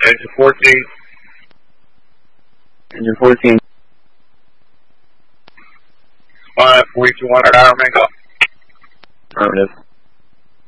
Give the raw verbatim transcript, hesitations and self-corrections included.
Engine fourteen. Engine fourteen. Alright, forty-two hundred hour, man, go. Affirmative.